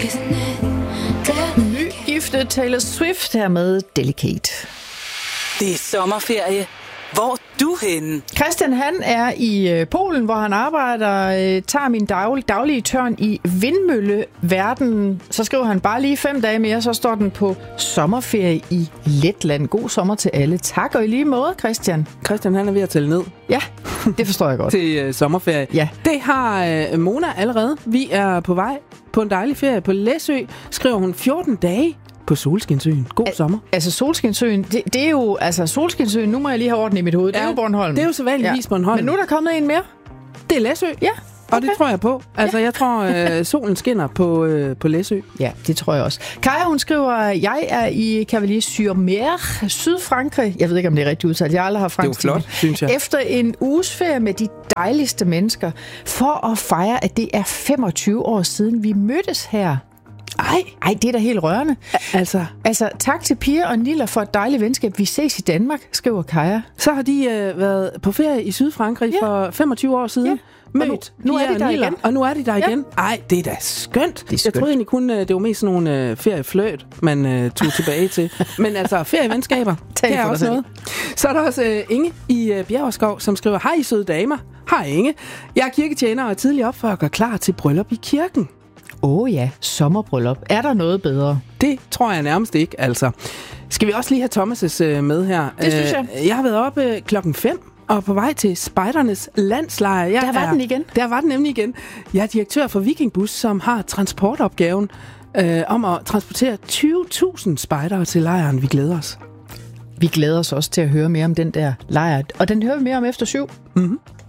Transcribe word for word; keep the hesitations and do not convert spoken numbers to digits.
Nygifte Taylor Swift her med Delicate. Det er sommerferie. Hvor er du henne? Christian, han er i Polen, hvor han arbejder, tager min dag, daglige tørn i vindmølleverdenen. Så skriver han bare lige fem dage mere, så står den på sommerferie i Letland. God sommer til alle. Tak, og i lige måde, Christian. Christian, han er ved at tælle ned. Ja, det forstår jeg godt. Til øh, sommerferie. Ja. Det har øh, Mona allerede. Vi er på vej på en dejlig ferie på Læsø. Skriver hun fjorten dage på Solskinsøen. God Al- sommer. Altså Solskinsøen, det, det er jo, altså Solskinsøen, nu må jeg lige have orden i mit hoved. Det ja, er jo Bornholm. Det er jo så vanligvis ja. Bornholm. Men nu er der kommet en mere. Det er Læsø. Ja. Okay. Og det tror jeg på. Altså, ja. jeg tror, øh, solen skinner på, øh, på Læsø. Ja, det tror jeg også. Kaja, hun skriver, jeg er i Cavalier-sur-Mer, Sydfrankrig. Jeg ved ikke, om det er rigtigt udtalt. Jeg aldrig har fransk. Det er flot, synes jeg. Efter en uges ferie med de dejligste mennesker, for at fejre, at det er femogtyve år siden, vi mødtes her. Ej, ej, det er da helt rørende. Altså, altså tak til Pia og Nilla for et dejligt venskab. Vi ses i Danmark, skriver Kaja. Så har de øh, været på ferie i Sydfrankrig ja. for femogtyve år siden. Ja. Mødt. Nu, nu er de der igen. Og nu er de der ja. igen. Ej, det er da skønt. Det er skønt. Jeg troede egentlig kun, det var mest sådan nogle uh, feriefløjt, man uh, tog tilbage til. Men altså, ferievenskaber, det er også noget. Så er der også uh, Inge i uh, Bjergskov, som skriver, hej søde damer. Hej Inge. Jeg er kirketjener og er tidlig op for at gøre klar til bryllup i kirken. Åh oh ja, sommerbryllup. Er der noget bedre? Det tror jeg nærmest ikke, altså. Skal vi også lige have Thomas' uh, med her? Det synes jeg. Uh, jeg har været oppe uh, klokken fem. Og på vej til spejdernes landslejr. Jeg der var er, den igen. Der var den nemlig igen. Jeg er direktør for Vikingbus, som har transportopgaven øh, om at transportere tyve tusind spejdere til lejren. Vi glæder os. Vi glæder os også til at høre mere om den der lejr. Og den hører vi mere om efter syv. Mm-hmm.